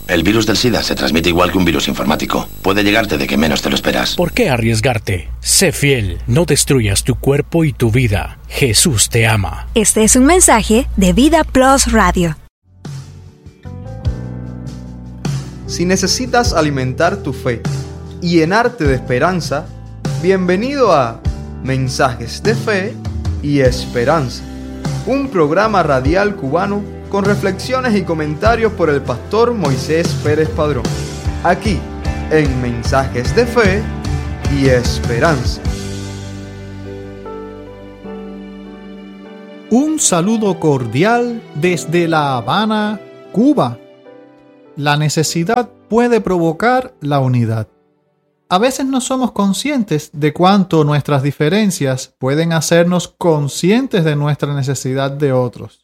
El virus del SIDA se transmite igual que un virus informático. Puede llegarte de que menos te lo esperas. ¿Por qué arriesgarte? Sé fiel, no destruyas tu cuerpo y tu vida. Jesús te ama. Este es un mensaje de Vida Plus Radio. Si necesitas alimentar tu fe y llenarte de esperanza, bienvenido a Mensajes de Fe y Esperanza, un programa radial cubano con reflexiones y comentarios por el pastor Moisés Pérez Padrón, aquí en Mensajes de Fe y Esperanza. Un saludo cordial desde La Habana, Cuba. La necesidad puede provocar la unidad. A veces no somos conscientes de cuánto nuestras diferencias pueden hacernos conscientes de nuestra necesidad de otros.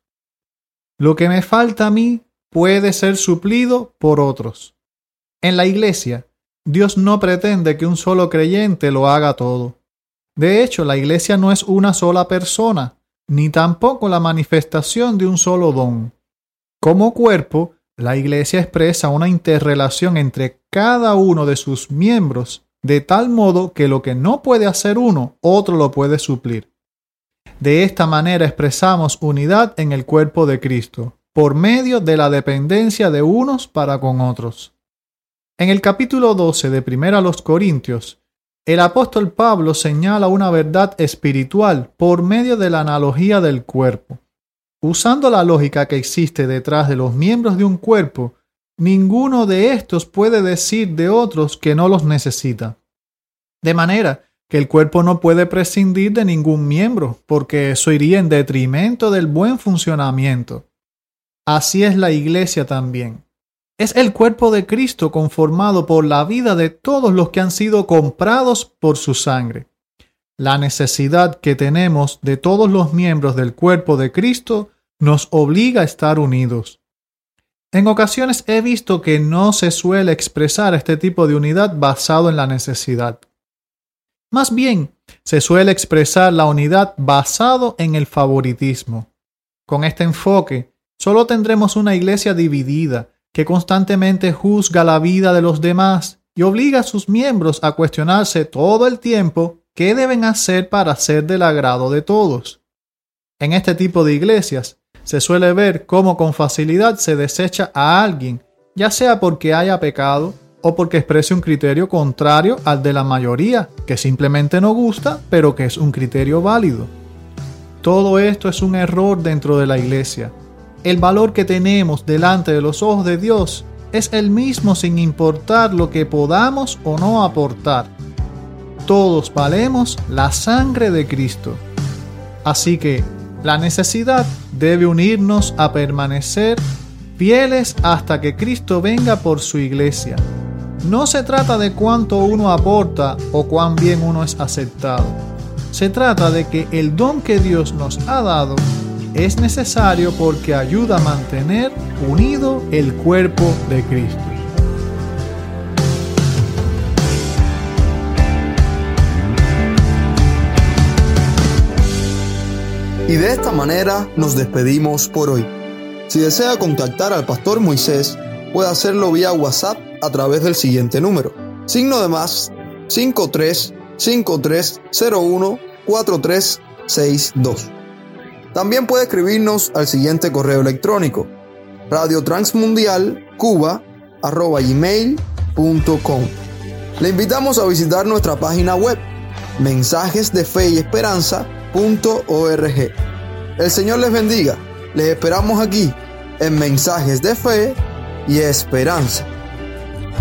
Lo que me falta a mí puede ser suplido por otros. En la iglesia, Dios no pretende que un solo creyente lo haga todo. De hecho, la iglesia no es una sola persona, ni tampoco la manifestación de un solo don. Como cuerpo, la iglesia expresa una interrelación entre cada uno de sus miembros, de tal modo que lo que no puede hacer uno, otro lo puede suplir. De esta manera expresamos unidad en el cuerpo de Cristo, por medio de la dependencia de unos para con otros. En el capítulo 12 de 1 Corintios, el apóstol Pablo señala una verdad espiritual por medio de la analogía del cuerpo. Usando la lógica que existe detrás de los miembros de un cuerpo, ninguno de estos puede decir de otros que no los necesita. De manera que el cuerpo no puede prescindir de ningún miembro, porque eso iría en detrimento del buen funcionamiento. Así es la iglesia también. Es el cuerpo de Cristo conformado por la vida de todos los que han sido comprados por su sangre. La necesidad que tenemos de todos los miembros del cuerpo de Cristo nos obliga a estar unidos. En ocasiones he visto que no se suele expresar este tipo de unidad basado en la necesidad. Más bien, se suele expresar la unidad basado en el favoritismo. Con este enfoque, solo tendremos una iglesia dividida que constantemente juzga la vida de los demás y obliga a sus miembros a cuestionarse todo el tiempo qué deben hacer para ser del agrado de todos. En este tipo de iglesias, se suele ver cómo con facilidad se desecha a alguien, ya sea porque haya pecado o porque exprese un criterio contrario al de la mayoría, que simplemente no gusta, pero que es un criterio válido. Todo esto es un error dentro de la iglesia. El valor que tenemos delante de los ojos de Dios es el mismo sin importar lo que podamos o no aportar. Todos valemos la sangre de Cristo. Así que la necesidad debe unirnos a permanecer fieles hasta que Cristo venga por su iglesia. No se trata de cuánto uno aporta o cuán bien uno es aceptado. Se trata de que el don que Dios nos ha dado es necesario porque ayuda a mantener unido el cuerpo de Cristo. Y de esta manera nos despedimos por hoy. Si desea contactar al pastor Moisés, puede hacerlo vía WhatsApp a través del siguiente número: +53 53 01 4362. También puede escribirnos al siguiente correo electrónico: radiotransmundial@gmail.com. Le invitamos a visitar nuestra página web mensajesdefeyesperanza.org. El Señor les bendiga. Les esperamos aquí en Mensajes de Fe y Esperanza.